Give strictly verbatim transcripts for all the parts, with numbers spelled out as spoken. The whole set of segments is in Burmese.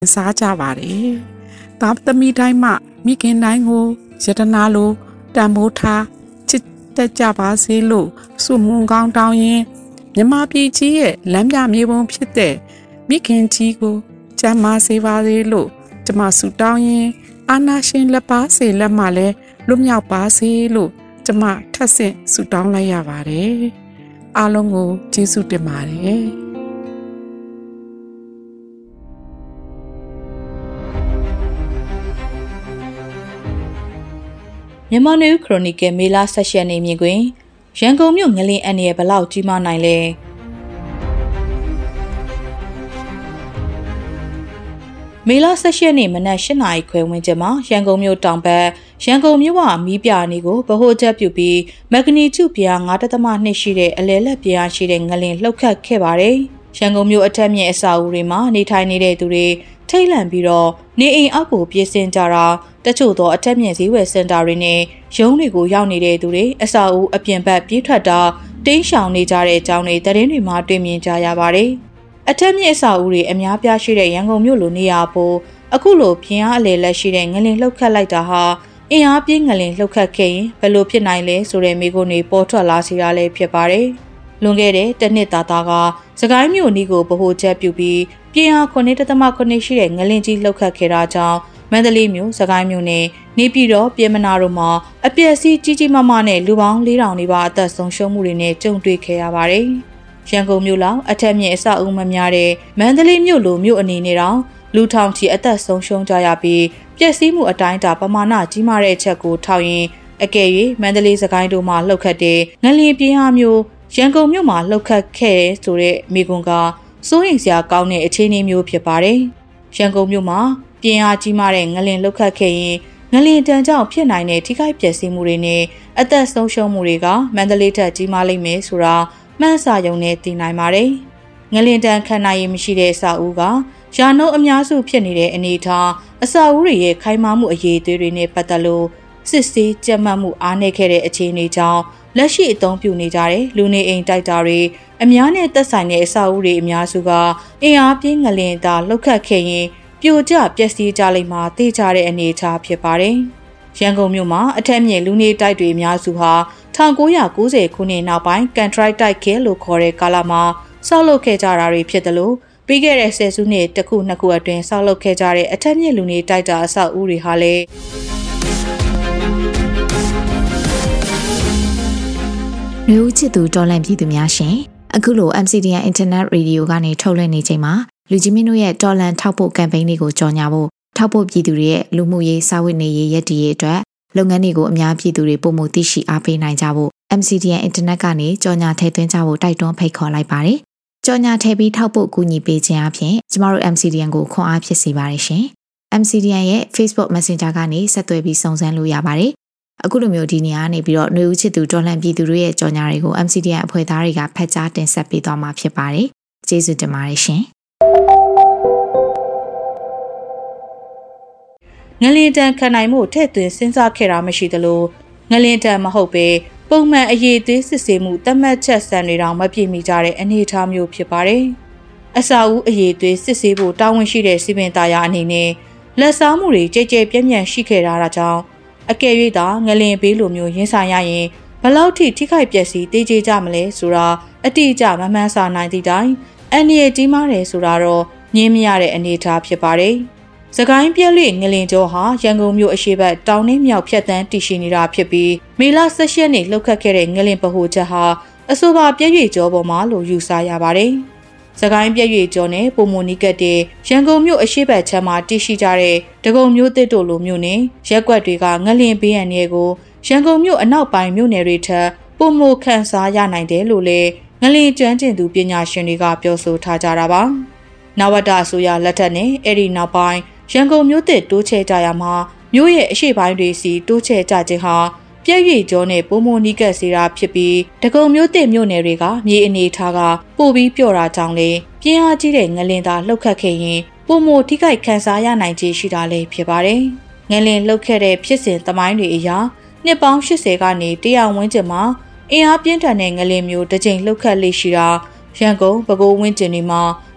စားကြပါတယ်။သားသမီးတိုင်းမှမိခင်တိုင်းကိုယတနာလိုတန်ဖိုးထားချစ်တက်ကြပါစေလို့ဆုမွန်ကောင်းတောင်းရင်မြမပြည်ကြီးရဲ့လမ်းပြမြေပုံဖြစ်တဲ့မိခင်ကြီးကိုကျမ်းမာစေပါစေလို့ကျွန်မဆုတောင်းရင်အာနာရှင်လက်ပါစေလက်မှလည်းလွတ်မြောက်ပါစေလို့ကျွန်မထပ်ဆင့်ဆုတောင်းလိုက်ရပါတယ်။အားလုံးကိုကျေးဇူးတင်ပါတယ်။မြန်မာနယူးခရိုနီကယ်မေလ၁၈ရက်နေ့မြင်တွင်ရန်ကုန်မြို့ငလင်းအန်ရဲ့ဘလောက်ကြီးမားနိုင်လဲမေလ၁၈ရက်နေ့မနက်၈နာရီခွဲဝန်းကျင်မှာရန်ကုန်မြို့တောင်ဘက်ရန်ကုန်မြို့ဝမီးပြနေကိုဗဟိုချက်ပြုပြီးမဂနီကျုပြား၅ဒသမ ၂ရှိတဲ့အလဲလက်ပြားရှိတဲ့ငလင်းလှုပ်ခတ်ခဲ့ပါတယ်။ရန်ကုန်မြို့အထက်မြင့်အဆောက်အဦတွေမှာနေထိုင်နေတဲ့သူတွေထိတ်လန့်ပြီးတော့နေအိမ်အောက်ကိုပြေးဆင်းကြတာတချို့သောအထက်မြင့်ဈေးဝယ်စင်တာတွေနဲ့ရုံးတွေကိုရောက်နေတဲ့သူတွေအဆောက်အဦအပြင်ဘက်ပြေးထွက်တာတင်းရှောင်နေကြတဲ့အကြောင်းတွေသတင်းတွေမှာတွေ့မြင်ကြရပါတယ်။အထက်မြင့်အဆောက်အဦတွေအများပြားရှိတဲ့ရန်ကုန်မြို့လိုနေရာပေါ်အခုလိုပြင်းအားအလေလက်ရှိတဲ့ငလင်လှုပ်ခတ်လိုက်တာဟာအင်အားပြင်းငလင်လှုပ်ခတ်ခဲ့ရင်ဘယ်လိုဖြစ်နိုင်လဲဆိုတဲ့မိကုန်းတွေပေါ်ထွက်လာစေတာလည်းဖြစ်ပါတယ်။လွန်ခဲ့တဲ့တစ်နှစ်သားသားကစကိုင်းမြို့နီးကိုဗဟိုချက်ပြုပြီးပြင်းအား၇ဒသမ ၇ရှိတဲ့ငလင်ကြီးလှုပ်ခတ်ခဲ့တာကြောင့်မန္တလေးမြို့စကိုင်းမြို့နဲ့နေပြည်တော်ပြည်မနာတို့မှာအပျက်စီးကြီးကြီးမားမားနဲ့လူပေါင်း၄ထောင်နီးပါးအသက်ဆုံးရှုံးမှုတွေနဲ့ကြုံတွေ့ခဲ့ရပါတယ်။ရန်ကုန်မြို့လောက်အထက်မြင့်အဆောက်အဦမများတဲ့မန္တလေးမြို့လိုမြို့အနေနဲ့တောင်လူထောင်ချီအသက်ဆုံးရှုံးကြရပြီးပျက်စီးမှုအတိုင်းအတာပမာဏကြီးမားတဲ့အချက်ကိုထောက်ရင်အကယ်၍မန္တလေးစကိုင်းတို့မှာလှုပ်ခတ်တဲ့ငလျင်ပြင်းအားမျိုးရန်ကုန်မြို့မှာလှုပ်ခတ်ခဲ့ဆိုတဲ့မိကွန်းကစိုးရိမ်စရာကောင်းတဲ့အခြေအနေမျိုးဖြစ်ပါတယ်။ရန်ကုန်မြို့မှာပြင်းအားကြီးမားတဲ့ငလျင်လှုပ်ခတ်ခဲ့ရင်ငလျင်တန်းကြောင့်ဖြစ်နိုင်တဲ့ထိခိုက်ပျက်စီးမှုတွေနဲ့အသက်ဆုံးရှုံးမှုတွေကမန္တလေးထက်ကြီးမားလိမ့်မယ်ဆိုတာမှန်းဆရုံနဲ့သိနိုင်ပါတယ်။ငလျင်တန်းခံနိုင်ရမရှိတဲ့အဆောက်အဦကရာနှုန်းအများစုဖြစ်နေတဲ့အနေအထားအဆောက်အဦတွေရဲ့ခိုင်မာမှုအရေးအသွေးတွေနဲ့ပတ်သက်လို့စစ်ဆေးကြက်မှတ်မှုအားနည်းခဲ့တဲ့အခြေအနေကြောင့်လက်ရှိအသုံးပြုနေကြတဲ့လူနေအိမ်တိုက်တာတွေအများနဲ့သက်ဆိုင်တဲ့အဆောက်အဦတွေအများစုကအင်အားပြင်းငလျင်သာလှုပ်ခတ်ခဲ့ရင်ပြိုကျပျက်စီးကြလိမ့်မှာသိကြတဲ့အနေအထားဖြစ်ပါတယ်။ရန်ကုန်မြို့မှာအထက်မြင့်လူနေတိုက်တွေအများစုဟာ၁၉၉၀ခုနှစ်နောက်ပိုင်းကန်ထရိုက်တိုက်ခဲလို့ခေါ်တဲ့ကာလမှာဆောက်လုပ်ခဲ့ကြတာတွေဖြစ်တယ်လို့ပြီးခဲ့တဲ့ဆယ်စုနှစ်တစ်ခုနှစ်ခုအတွင်းဆောက်လုပ်ခဲ့ကြတဲ့အထက်မြင့်လူနေတိုက်တာအဆောက်အဦတွေဟာလည်းမျိုးချစ်သူတော်လန့်ပြည်သူများရှင်အခုလို M C D N Internet Radio ကနေထုတ်လွှင့်နေချိန်မှာလူကြီးမင်းတို့ရဲ့တော်လန့်ထောက်ပို့ကမ်ပိန်းတွေကိုကြော်ညာဖို့ထောက်ပို့ပြည်သူတွေရဲ့လူမှုရေးစာဝတ်နေရေးရည်တည်ရေးအတွက်လုပ်ငန်းတွေကိုအများပြည်သူတွေပုံမှုသိရှိအားပေးနိုင်ကြဖို့ M C D N Internet ကနေကြော်ညာထည့်သွင်းကြဖို့တိုက်တွန်းဖိတ်ခေါ်လိုက်ပါတယ်။ကြော်ညာထည့်ပြီးထောက်ပို့ကူညီပေးခြင်းအပြင်ကျမတို့ M C D N ကိုခွန်အားဖြစ်စေပါတယ်ရှင်။ M C D N ရဲ့ Facebook Messenger ကနေဆက်သွယ်ပြီးစုံစမ်းလို့ရပါတယ်။အခုလိုမျိုးဒီနေရာကနေပြီးတော့ຫນွေဦးချစ်သူတော်လှန်ပြည်သူတွေရဲ့ကြော်ညာတွေကို M C D N အဖွဲ့သားတွေကဖတ်ကြားတင်ဆက်ပေးသွားမှာဖြစ်ပါတယ်။ကျေးဇူးတင်ပါတယ်ရှင်။ငလျင်တန်ခံနိုင်မှုထည့်သွင်းစဉ်းစားခဲ့တာမရှိသလိုငလျင်တန်မဟုတ်ပဲပုံမှန်အရေးသွေးစစ်ဆေးမှုတတ်မှတ်ချက်စံတွေတောင်မပြည့်မီကြတဲ့အနေအထားမျိုးဖြစ်ပါတယ်။အစာဦးအရေးသွေးစစ်ဆေးဖို့တာဝန်ရှိတဲ့စီပင်သားရအနေနဲ့လက်စားမှုတွေကြဲကြဲပြန့်ပြန့်ရှိခဲ့တာကြောင့်အကယ်၍သာငလျင်ဘေးလိုမျိုးရင်ဆိုင်ရရင်ဘလောက်ထိထိခိုက်ပျက်စီးတေးကြကြမလဲဆိုတာအတိအကျမမှန်းဆနိုင်သည့်တိုင်အန်ရီကြီးမားတယ်ဆိုတာတော့ငြင်းမရတဲ့အနေအထားဖြစ်ပါတယ်။စကိုင်းပြက်လိငလင်ကျော်ဟာရန်ကုန်မြို့အရှေ့ဘက်တောင်နှင်းမြောက်ဖြတ်တန်းတည်ရှိနေတာဖြစ်ပြီးမေလ၁၈ရက်နေ့လှုပ်ခတ်ခဲ့တဲ့ငလင်ပဟိုချက်ဟာအဆိုပါပြက်ရွေကျော်ပေါ်မှာလို့ယူဆရပါတယ်။စကိုင်းပြက်ရွေကျော်နဲ့ပုံမနီကတ်တဲ့ရန်ကုန်မြို့အရှေ့ဘက်ခြမ်းမှာတည်ရှိကြတဲ့ဒဂုံမြို့တစ်တို့လိုမြို့နယ်ရက်ကွက်တွေကငလင်ဘေးရန်တွေကိုရန်ကုန်မြို့အနောက်ပိုင်းမြို့နယ်တွေထက်ပုံမခန့်စားရနိုင်တယ်လို့လည်းငလင်ကျွမ်းကျင်သူပညာရှင်တွေကပြောဆိုထားကြတာပါ။နဝတအစိုးရလက်ထက်နဲ့အဲ့ဒီနောက်ပိုင်းရန်ကုန်မြို့တစ်တိုးချဲ့ကြရမှာမြို့ရဲ့အရှိပိုင်းတွေစီတိုးချဲ့ကြခြင်းဟာပြည့်ရွေကျော်နဲ့ပုံမနီကတ်စီတာဖြစ်ပြီးဒဂုံမြို့တစ်မြို့နယ်တွေကမြေအနေထားကပို့ပြီးပြော့တာကြောင့်လေပြင်းအားကြီးတဲ့ငလင်သာလှုပ်ခတ်ခဲ့ရင်ပုံမထိခိုက်ခံစားရနိုင်ခြင်းရှိတာလည်းဖြစ်ပါတယ်။ငလင်လှုပ်ခဲ့တဲ့ဖြစ်စဉ်သမိုင်းတွေအရာနှစ်ပေါင်း၈၀ကနေတရာဝန်းကျင်မှာအင်အားပြင်းထန်တဲ့ငလင်မျိုးတစ်ကြိမ်လှုပ်ခတ်လေရှိတာရန်ကုန်ပဲခူးဝန်းကျင်တွေမှာ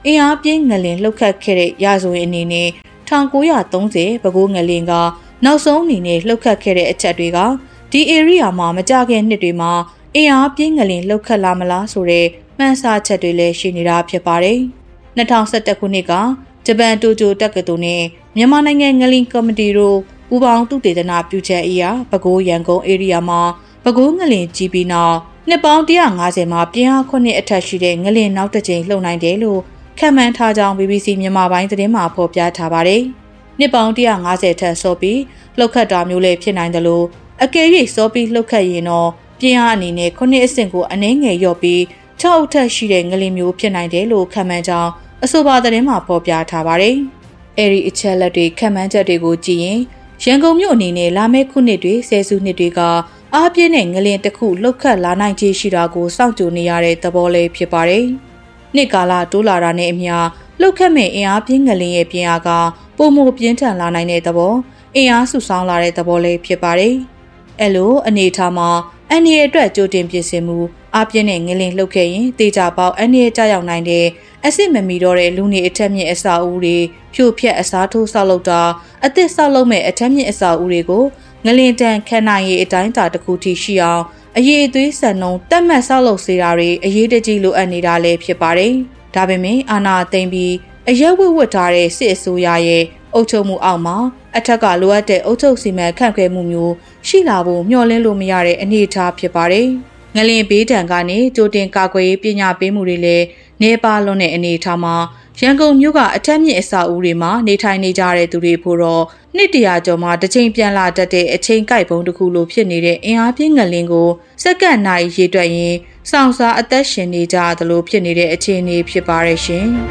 အင်အားပြင်းငလင်လှုပ်ခတ်ခဲ့တဲ့ရာဇဝင်အနေနဲ့၁၉၃၀ပဲခူးငလင်ကနောက်ဆုံးအနေနဲ့လှုပ်ခတ်ခဲ့တဲ့အချက်တွေကဒီ area မှာမကြခင်နှစ်တွေမှာအင်အားပြင်းငလင်လှုပ်ခတ်လာမလားဆိုတဲ့မှန်းဆချက်တွေလည်းရှိနေတာဖြစ်ပါတယ်။၂၀၁၁ခုနှစ်ကဂျပန်တိုကျိုတက္ကသိုလ်နဲ့မြန်မာနိုင်ငံငလင်ကော်မတီတို့ပူးပေါင်းသုတေသနပြုချက်အရပဲခူးရန်ကုန် area မှာပဲခူးငလင်ကြီးပြီးနောက်နှစ်ပေါင်း၁၅၀မှာပြင်းအားခုနှစ်အထက်ရှိတဲ့ငလင်နောက်တစ်ကြိမ်လှုပ်နိုင်တယ်လို့ခန့်မှန်းထားကြောင်း B B C မြန်မာပိုင်းသတင်းမှာဖော်ပြထားပါတယ်။နှစ်ပေါင်း၁၅၀ထက်စောပြီးလှုပ်ခတ်တာမျိုးလည်းဖြစ်နိုင်တယ်လို့အကယ်၍စောပြီးလှုပ်ခတ်ရင်တော့ပြင်းအားအနေနဲ့ခုနှစ်အဆင့်ကိုအနည်းငယ်လျော့ပြီး၆အထက်ရှိတဲ့ငလင်မျိုးဖြစ်နိုင်တယ်လို့ခန့်မှန်းကြောင်းအဆိုပါသတင်းမှာဖော်ပြထားပါတယ်။အဲဒီအချက်လက်တွေခန့်မှန်းချက်တွေကိုကြည့်ရင်ရန်ကုန်မြို့အနေနဲ့လာမယ့်ခုနှစ်တွေဆယ်စုနှစ်တွေကအားပြင်းတဲ့ငလင်တစ်ခုလှုပ်ခတ်လာနိုင်ခြေရှိတာကိုစောင့်ကြိုနေရတဲ့သဘောလေးဖြစ်ပါတယ်။နှစ်ကာလတိုးလာတာနဲ့အမျှလှုပ်ခတ်မဲ့အင်အားပြင်းငလင်ရဲ့ပြင်းအားကပုံမှုပြင်းထန်လာနိုင်တဲ့သဘောအင်အားစုဆောင်းလာတဲ့သဘောလေးဖြစ်ပါတယ်။အဲလိုအနေထားမှာအန်ဒီရဲ့အတွက်ကြိုတင်ပြင်ဆင်မှုအားပြင်းတဲ့ငလင်လှုပ်ခဲ့ရင်တေချာပေါက်အန်ဒီရဲ့ကြောက်ရောက်နိုင်တဲ့အစစ်မမီတော့တဲ့လူနေအထက်မြင့်အစာအုပ်တွေဖြိုဖျက်အစားထိုးဆောက်လုပ်တာအသစ်ဆောက်လုပ်မဲ့အထက်မြင့်အစာအုပ်တွေကိုငလင်တန်ခံနိုင်ရေးအတိုင်းအတာတစ်ခုထိရှိအောင်အရေးအသွေးဆန်နှုံတက်မှတ်ဆောက်လုပ်စေတာတွေအရေးတကြီးလိုအပ်နေတာလည်းဖြစ်ပါတယ်။ဒါပေမဲ့အာဏာသိမ်းပြီးအရက်ဝတ်ဝတ်ထားတဲ့စစ်အစိုးရရဲ့အုပ်ချုပ်မှုအောက်မှာအထက်ကလိုအပ်တဲ့အုပ်ချုပ်စီမံခန့်ခွဲမှုမျိုးရှိလာဖို့မျှော်လင့်လို့မရတဲ့အနေအထားဖြစ်ပါတယ်။ငလင်ဘေးဒဏ်ကနေကြိုတင်ကာကွယ်ရေးပညာပေးမှုတွေလည်းနေပါလွန်တဲ့အနေအထားမှာရန်ကုန်မြို့ကအထက်မြင့်အစာအုပ်တွေမှာနေထိုင်နေကြတဲ့သူတွေဖို့တော့နှစ်တရာကျော်မှတစ်ချိန်ပြန်လာတတ်တဲ့အချိန်ကိုက်ပုံတစ်ခုလိုဖြစ်နေတဲ့အင်အားပြင်းငလင်ကိုစက္ကန့်နိုင်ရေတွက်ရင်စောင့်စားအသက်ရှင်နေကြသလိုဖြစ်နေတဲ့အခြေအနေဖြစ်ပါရဲ့ရှင်။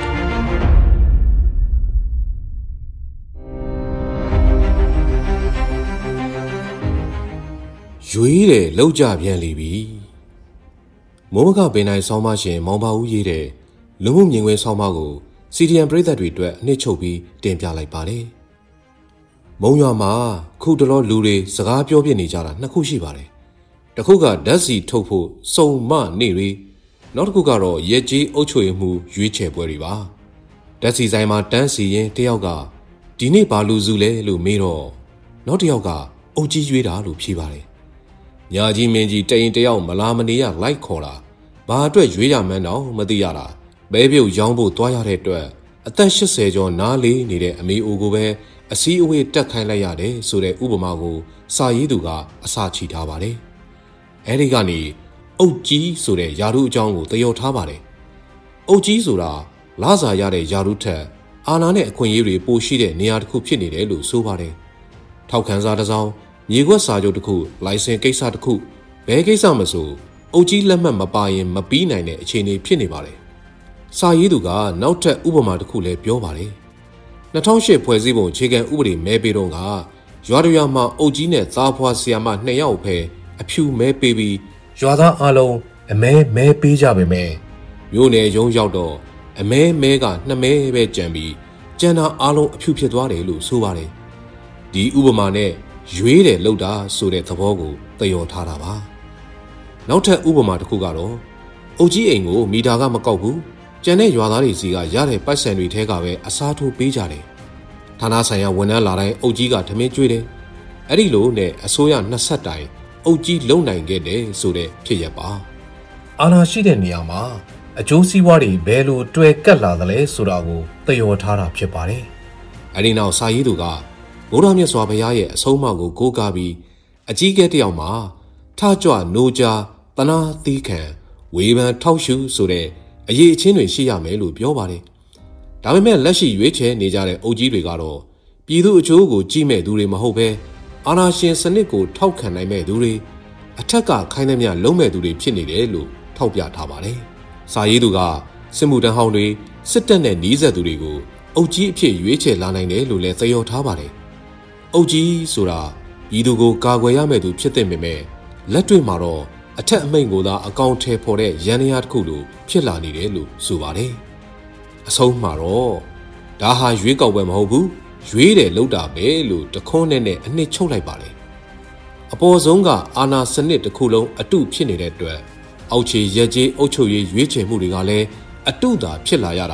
ရွေးတယ်လောက်ကြပြန်လိပြီမိုးမကပင်တိုင်းဆောင်းမရှင်မောင်ပါဦးရေးတဲ့လူမှုမြင်ကွင်းဆောင်းပါကိုစီဒီအမ်ပရိသတ်တွေအတွက်အနှစ်ချုပ်ပြီးတင်ပြလိုက်ပါတယ်မုံရွာမှာခုတလောလူတွေစကားပြောပြနေကြတာနှစ်ခုရှိပါတယ်တစ်ခုကဓာတ်စီထုတ်ဖို့စုံမနေတွေနောက်တစ်ခုကတော့ရက်ကြီးအုပ်ချုပ်မှုရွေးချယ်ပွဲတွေပါဓာတ်စီဆိုင်မှာတန်းစီရင်တယောက်ကဒီနေ့ဘာလူစုလဲလို့မေးတော့နောက်တစ်ယောက်ကအုပ်ကြီးရွေးတာလို့ဖြေပါတယ်ညာကြီးမင်းကြီးတရင်တယောက်မလာမနေရလိုက်ခေါ်တာဘာအတွက်ရွေးရမှန်းတော့မသိရတာဘဲပြုတ်ရောင်းဖို့တွားရတဲ့အတွက်အသက်၈၀ကျော်နားလေးနေတဲ့အမေအိုကိုပဲအစည်းအဝေးတက်ခိုင်းလိုက်ရတယ်ဆိုတဲ့ဥပမာကိုစာရေးသူကအစချီထားပါတယ်အဲဒီကနေအုတ်ကြီးဆိုတဲ့ယာရုအကြောင်းကိုသရော်ထားပါတယ်အုတ်ကြီးဆိုတာလစာရတဲ့ယာရုထက်အာဏာနဲ့အခွင့်အရေးတွေပိုရှိတဲ့နေရာတစ်ခုဖြစ်နေတယ်လို့ဆိုပါတယ်ထောက်ခံစာတစ်စောင်းမြေခွက်စာချုပ်တစ်ခုလိုင်စင်ကိစ္စတစ်ခုဘယ်ကိစ္စမဆိုအုတ်ကြီးလက်မှတ်မပါရင်မပြီးနိုင်တဲ့အခြေအနေဖြစ်နေပါတယ်စာရေးသူကနောက်ထပ်ဥပမာတစ်ခုလည်းပြောပါတယ်၂၀၀၈ဖွဲ့စည်းပုံအခြေခံဥပဒေမဲပေးတော့ကရွာတရွာမှာအုတ်ကြီးနဲ့သားဖွားဆီယာမနှစ်ယောက်ပဲအဖြူမဲပေးပြီးရွာသားအလုံးအမဲမဲပေးကြပါမယ်မြို့နယ်ရုံးရောက်တော့အမဲမဲကနှစ်မဲပဲကြံပြီးကျန်တာအလုံးအဖြူဖြစ်သွားတယ်လို့ဆိုပါတယ်ဒီဥပမာနဲ့ရွေးတယ်လို့တာဆိုတဲ့သဘောကိုသရော်ထားတာပါနောက်ထပ်ဥပမာတစ်ခုကတော့အုတ်ကြီးအိမ်ကိုမီတာကမကောက်ဘူးကျန်တဲ့ရွာသားတွေစီကရတဲ့ပိုက်ဆံတွေထဲကပဲအစားထိုးပေးကြတယ်ဌာနဆိုင်ရာဝန်ထမ်းလာတိုင်းအုတ်ကြီးကထမင်းကျွေးတယ်အဲ့ဒီလိုနဲ့အစိုးရနှစ်ဆက်တိုင်အုတ်ကြီးလုံနိုင်ခဲ့တယ်ဆိုတဲ့ဖြစ်ရပါအာဏာရှိတဲ့နေရာမှာအကျိုးစီးပွားတွေဘယ်လိုတွယ်ကပ်လာသလဲဆိုတာကိုသရော်ထားတာဖြစ်ပါတယ်အဲ့ဒီနောက်စာရေးသူကဘုရားမြတ်စွာဘုရားရဲ့အဆုံးအမကိုကိုးကားပြီးအကြီးအကဲတယောက်မှာထကြွနိုးကြားတနာသီးခံဝေဖန်ထောက်ရှုဆိုတဲ့အရေးအချင်းတွေရှိရမယ်လို့ပြောပါတယ်ဒါပေမဲ့လက်ရှိရွေးချယ်နေကြတဲ့အုပ်ကြီးတွေကတော့ပြည်သူအကျိုးကိုကြည့်မဲ့သူတွေမဟုတ်ဘဲအာဏာရှင်စနစ်ကိုထောက်ခံနိုင်မဲ့သူတွေအထက်ကခိုင်းသမျှလုံးမဲ့သူတွေဖြစ်နေတယ်လို့ထောက်ပြထားပါတယ်စာရေးသူကစစ်မှုထမ်းဟောင်းတွေစစ်တပ်နဲ့နှီးဆက်သူတွေကိုအုပ်ကြီးအဖြစ်ရွေးချယ်လာနိုင်တယ်လို့လည်းသရော်ထားပါတယ်အုတ်ကြီးဆိုတာပြည်သူကိုကာကွယ်ရမယ့်သူဖြစ်တဲ့ပေမဲ့လက်တွေ့မှာတော့အထက်အမိန့်ကိုသာအကောင့်ထဲပေါ်တဲ့ရန်ရာတစ်ခုလိုဖြစ်လာနေတယ်လို့ဆိုပါတယ်အဆုံးမှာတော့ဒါဟာရွေးကောက်ပွဲမဟုတ်ဘူးရွေးတယ်လို့တာပဲလို့တခွန်းနဲ့နဲ့အနှစ်ချုပ်လိုက်ပါတယ်အပေါ်ဆုံးကအာဏာစနစ်တစ်ခုလုံးအတုဖြစ်နေတဲ့အတွက်အောက်ခြေရက်ကြီးအုပ်ချုပ်ရေးရွေးချယ်မှုတွေကလည်းအတုသာဖြစ်လာရတာ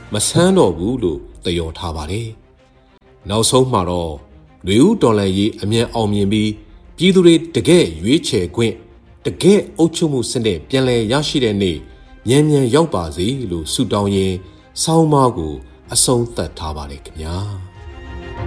မဆန်းတော့ဘူးလို့သယောထားပါတယ်။နောက်ဆုံးမှာတော့လူဦးတော်လှန်ရေးအမြန်အောင်မြင်ပြီးပြည်သူတွေတကယ်ရွေးချယ်ခွင့်တကယ်အုပ်ချုပ်မှုစနစ်ပြန်လည်ရရှိတဲ့နေ့မြန်မြန်ရောက်ပါစေလို့ဆုတောင်းရင်းဆောင်းပါးကိုအဆုံးသတ်ထားပါလေခင်ဗျာ။